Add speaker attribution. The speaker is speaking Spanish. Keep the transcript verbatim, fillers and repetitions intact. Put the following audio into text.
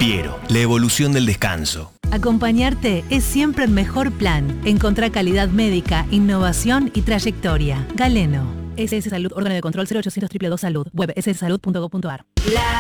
Speaker 1: Piero, la evolución del descanso.
Speaker 2: Acompañarte es siempre el mejor plan. Encontrá calidad médica, innovación y trayectoria. Galeno. S S Salud, órgano de control cero ochocientos dos dos dos Salud. Web ss salud punto gov punto ar. La